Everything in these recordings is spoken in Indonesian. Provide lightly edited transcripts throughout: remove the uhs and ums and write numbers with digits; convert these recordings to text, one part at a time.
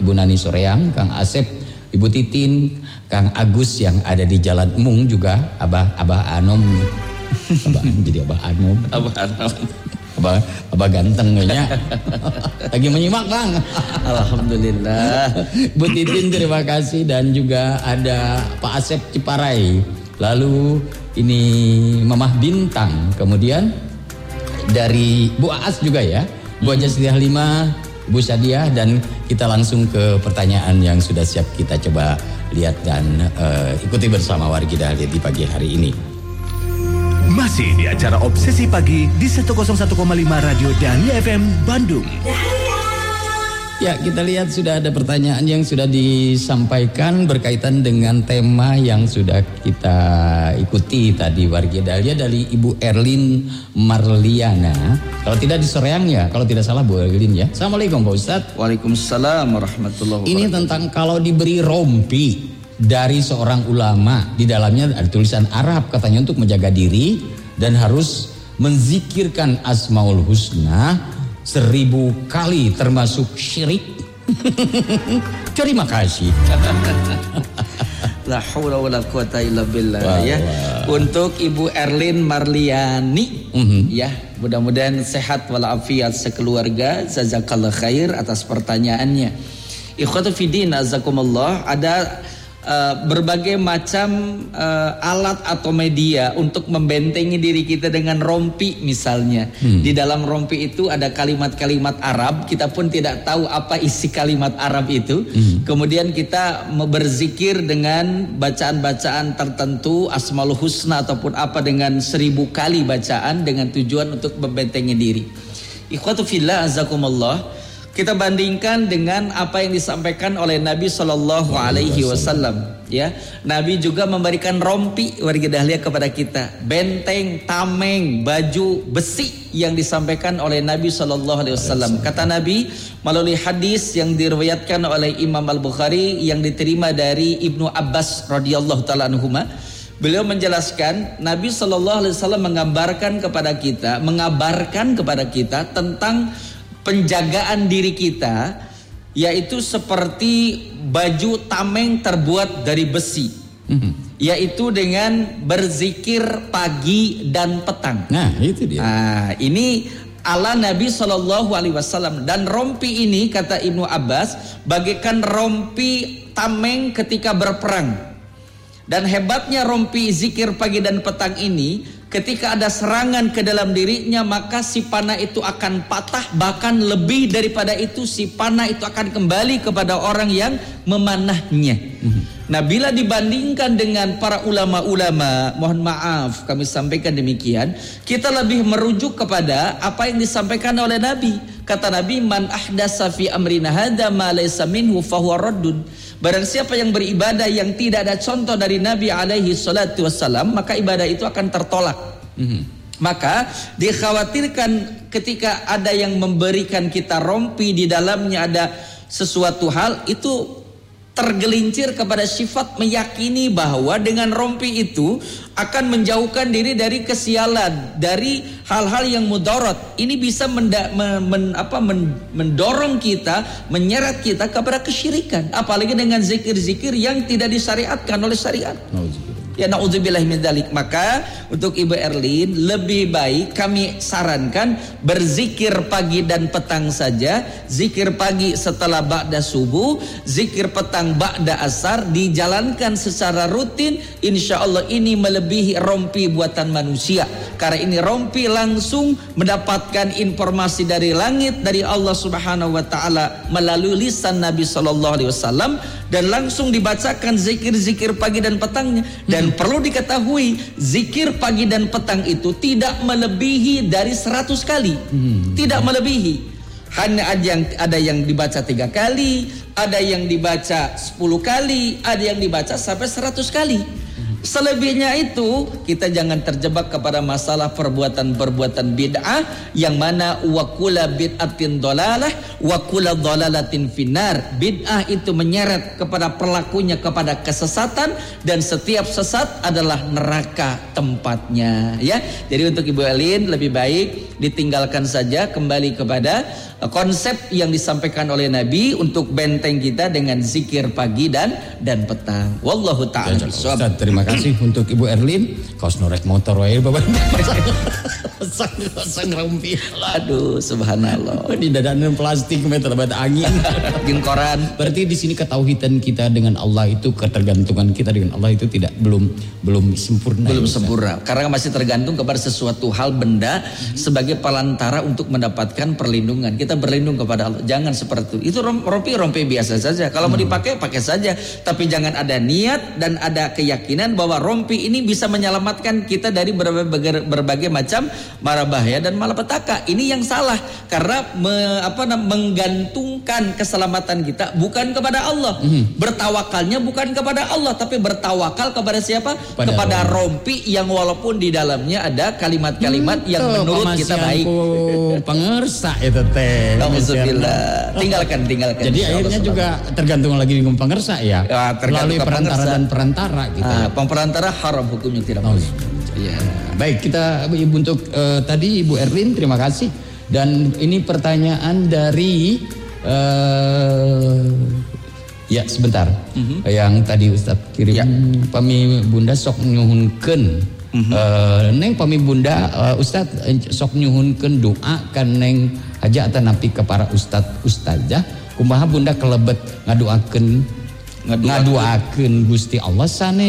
Ibu Nani Soreang, Kang Asep, Ibu Titin, Kang Agus yang ada di Jalan Emung juga, Abah Anom, jadi Abah Anom, Abah ganteng kayaknya. Lagi menyimak Bang. Alhamdulillah. Bu Titin terima kasih, dan juga ada Pak Asep Ciparai. Lalu ini Mamah Bintang, kemudian dari Bu Aas juga ya, Bu Aja Siti Halimah, Bu Syadiah, dan kita langsung ke pertanyaan yang sudah siap kita coba lihat dan ikuti bersama Wargi Dahlia di pagi hari ini. Masih di acara Obsesi Pagi di 101,5 Radio Dahlia FM Bandung. Ya, kita lihat sudah ada pertanyaan yang sudah disampaikan berkaitan dengan tema yang sudah kita ikuti tadi, Wargi Dahlia, dari Ibu Erlin Marliana. Kalau tidak di Soreang ya, kalau tidak salah Bu Erlin ya. Assalamualaikum Pak Ustadz. Waalaikumsalam warahmatullahi wabarakatuh. Ini tentang kalau diberi rompi dari seorang ulama, di dalamnya ada tulisan Arab katanya untuk menjaga diri dan harus menzikirkan Asmaul Husna 1000 kali termasuk syirik. Terima kasih. La haula wala quwata illa billah ya. Untuk Ibu Erlin Marliani ya, mudah-mudahan sehat walafiat sekeluarga. Jazakallah khair atas pertanyaannya. Ikhwatu fiddin azakumullah, ada berbagai macam alat atau media untuk membentengi diri kita dengan rompi misalnya. Di dalam rompi itu ada kalimat-kalimat Arab, kita pun tidak tahu apa isi kalimat Arab itu. Kemudian kita berzikir dengan bacaan-bacaan tertentu, Asmaul Husna ataupun apa, dengan 1000 kali bacaan dengan tujuan untuk membentengi diri. Ikhwatu fillah azakumullah, kita bandingkan dengan apa yang disampaikan oleh Nabi Shallallahu Alaihi Wasallam. Ya, Nabi juga memberikan rompi Warga Dahlia kepada kita, benteng, tameng, baju besi yang disampaikan oleh Nabi Shallallahu Alaihi Wasallam. Kata Nabi melalui hadis yang diriwayatkan oleh Imam Al Bukhari yang diterima dari Ibnu Abbas radhiyallahu taala anhuma. Beliau menjelaskan, Nabi Shallallahu Alaihi Wasallam mengabarkan kepada kita tentang penjagaan diri kita, yaitu seperti baju tameng terbuat dari besi, yaitu dengan berzikir pagi dan petang. Nah, itu dia. Nah, ini ala Nabi Shallallahu Alaihi Wasallam. Dan rompi ini, kata Ibnu Abbas, bagaikan rompi tameng ketika berperang. Dan hebatnya rompi zikir pagi dan petang ini, ketika ada serangan ke dalam dirinya, maka si panah itu akan patah. Bahkan lebih daripada itu, si panah itu akan kembali kepada orang yang memanahnya. Nah, bila dibandingkan dengan para ulama-ulama, mohon maaf kami sampaikan demikian, kita lebih merujuk kepada apa yang disampaikan oleh Nabi. Kata Nabi, man ahdasa fi amrina hadza ma laysa minhu fahuwa raddun. Barang siapa yang beribadah yang tidak ada contoh dari Nabi alaihi salatu wassalam, maka ibadah itu akan tertolak. Maka dikhawatirkan ketika ada yang memberikan kita rompi, di dalamnya ada sesuatu hal, itu tergelincir kepada sifat meyakini bahwa dengan rompi itu akan menjauhkan diri dari kesialan, dari hal-hal yang mudarat. Ini bisa mendorong kita, menyeret kita kepada kesyirikan, apalagi dengan zikir-zikir yang tidak disyariatkan oleh syariat. Ya, na'udzubillah min dzalik. Maka untuk Ibu Erlin, lebih baik kami sarankan berzikir pagi dan petang saja. Zikir pagi setelah ba'da subuh, zikir petang ba'da asar, dijalankan secara rutin. Insya Allah ini melebihi rompi buatan manusia. Karena ini rompi langsung mendapatkan informasi dari langit, dari Allah Subhanahu wa taala melalui lisan Nabi sallallahu alaihi wasallam, dan langsung dibacakan zikir-zikir pagi dan petangnya. Dan perlu diketahui, zikir pagi dan petang itu tidak melebihi dari 100 kali. Tidak melebihi. Hanya ada yang dibaca 3 kali, ada yang dibaca 10 kali, ada yang dibaca sampai 100 kali. Selebihnya itu kita jangan terjebak kepada masalah perbuatan-perbuatan bid'ah yang mana wa kullu bid'atin dhalalah wa kullu dhalalatin finnar. Bid'ah itu menyeret kepada pelakunya kepada kesesatan dan setiap sesat adalah neraka tempatnya, ya. Jadi untuk Ibu Elin lebih baik ditinggalkan saja, kembali kepada konsep yang disampaikan oleh Nabi untuk benteng kita dengan zikir pagi dan petang. Wallahu ta'ala bishawab. Ustaz, terima kasih untuk Ibu Erlin. Kaos norek motor wae Bapak. Sang rompi. Aduh, subhanallah. Di dadanan plastik meter bat angin. Gengkoran. Berarti di sini ketauhidan kita dengan Allah itu, ketergantungan kita dengan Allah itu belum sempurna. Belum sempurna. Karena masih tergantung kepada sesuatu hal benda sebagai pelantara untuk mendapatkan perlindungan. Kita berlindung kepada Allah. Jangan seperti itu. Itu rompi biasa saja. Kalau mau dipakai, pakai saja. Tapi jangan ada niat dan ada keyakinan bahwa rompi ini bisa menyelamatkan kita dari berbagai macam mara bahaya dan malapetaka. Ini yang salah. Karena menggantungkan keselamatan kita bukan kepada Allah. Bertawakalnya bukan kepada Allah, tapi bertawakal kepada siapa? Kepada rompi yang walaupun di dalamnya ada kalimat-kalimat yang menurut kita baik. Pengersa itu teh. Alhamdulillah. Tinggalkan. Jadi akhirnya juga tergantung lagi dengan pengersa ya. Melalui perantara dan perantara gitu. Perantara haram hukumnya tidak boleh. Ya. Baik, kita untuk tadi Ibu Erlin terima kasih. Dan ini pertanyaan dari ya sebentar. Yang tadi Ustadz kirim pami Bunda sok nyuhunkeun. Neng pami Bunda Ustadz sok nyuhunkeun doa kan neng hajatan napi ke para ustadzah kumaha Bunda kelebet ngaduakeun Gusti Allah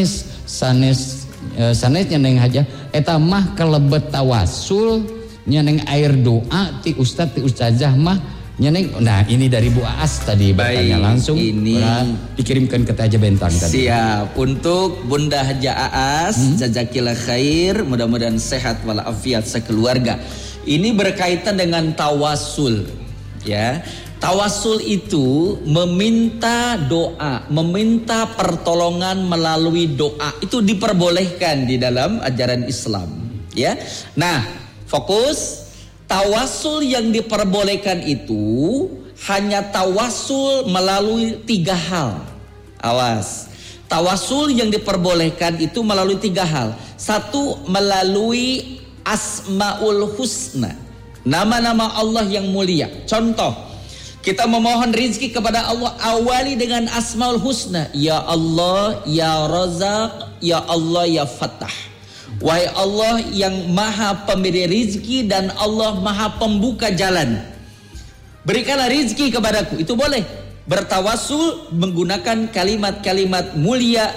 sanesnya neng haja eta mah kelebet tawasul nyeneng air doa ti ustadzah mah nyeneng. Nah ini dari Bu Aas tadi bertanya langsung ini dikirimkan ke Haja Bentang tadi. Siap untuk Bunda Haja Aas, jazakillah khair, mudah-mudahan sehat walafiat sekeluarga. Ini berkaitan dengan tawasul, ya. Tawasul itu meminta doa, meminta pertolongan melalui doa. Itu diperbolehkan di dalam ajaran Islam, ya. Nah, fokus tawasul yang diperbolehkan itu hanya tawasul melalui 3 hal. Awas. Tawasul yang diperbolehkan itu melalui 3 hal. 1, melalui Asmaul Husna, nama-nama Allah yang mulia. Contoh, kita memohon rizki kepada Allah, awali dengan Asmaul Husna. Ya Allah, Ya Razak, Ya Allah, Ya Fattah. Wahai Allah yang maha pemberi rizki dan Allah maha pembuka jalan, berikanlah rizki kepadaku. Itu boleh. Bertawasul menggunakan kalimat-kalimat mulia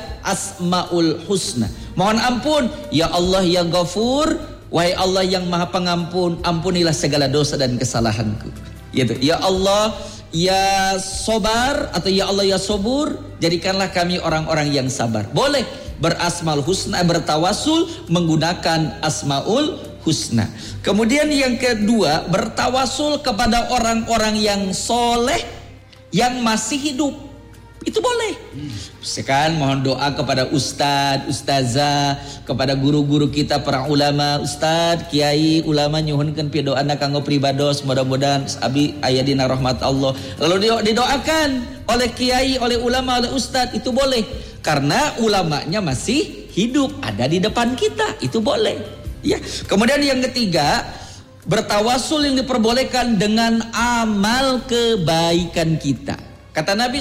Asmaul Husna. Mohon ampun, Ya Allah, Ya Ghafur. Wahai Allah yang maha pengampun, ampunilah segala dosa dan kesalahanku. Ya Allah, Ya Sobar, atau Ya Allah, Ya Sobur, jadikanlah kami orang-orang yang sabar. Boleh berasmaul husna, bertawasul menggunakan asmaul husna. Kemudian yang kedua, bertawasul kepada orang-orang yang soleh yang masih hidup. Itu boleh. Sekarang mohon doa kepada ustadz, ustazah, kepada guru-guru kita, para ulama, ustadz, kiai, ulama nyuhunkeun pidoana kanggo pribados, mudah-mudahan abi aya dina rahmat Allah. Lalu didoakan oleh kiai, oleh ulama, oleh ustadz, itu boleh. Karena ulamanya masih hidup, ada di depan kita, itu boleh. Ya. Kemudian yang ketiga, bertawasul yang diperbolehkan dengan amal kebaikan kita. Kata Nabi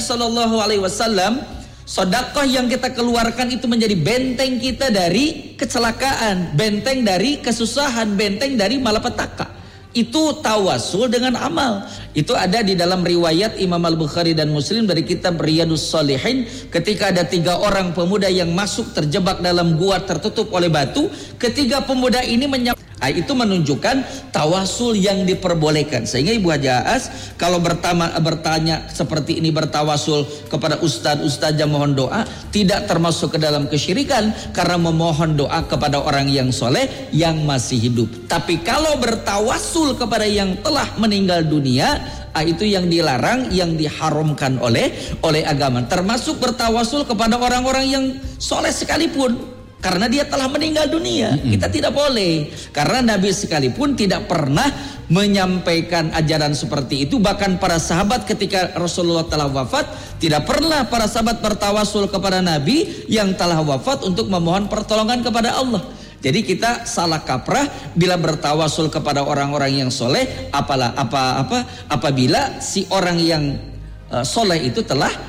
SAW, sedekah yang kita keluarkan itu menjadi benteng kita dari kecelakaan, benteng dari kesusahan, benteng dari malapetaka. Itu tawasul dengan amal. Itu ada di dalam riwayat Imam Al-Bukhari dan Muslim dari kitab Riyadus Shalihin. Ketika ada 3 orang pemuda yang masuk terjebak dalam gua tertutup oleh batu, ketiga pemuda ini itu menunjukkan tawasul yang diperbolehkan. Sehingga Ibu Haja Aas kalau bertanya seperti ini, bertawasul kepada ustadz-ustazah mohon doa, tidak termasuk ke dalam kesyirikan karena memohon doa kepada orang yang soleh yang masih hidup. Tapi kalau bertawasul kepada yang telah meninggal dunia, itu yang dilarang, yang diharamkan oleh agama. Termasuk bertawasul kepada orang-orang yang soleh sekalipun. karena dia telah meninggal dunia. Kita tidak boleh, karena Nabi sekalipun tidak pernah menyampaikan ajaran seperti itu. Bahkan para sahabat ketika Rasulullah telah wafat, tidak pernah para sahabat bertawasul kepada Nabi yang telah wafat untuk memohon pertolongan kepada Allah. Jadi kita salah kaprah bila bertawasul kepada orang-orang yang soleh, apabila si orang yang soleh itu telah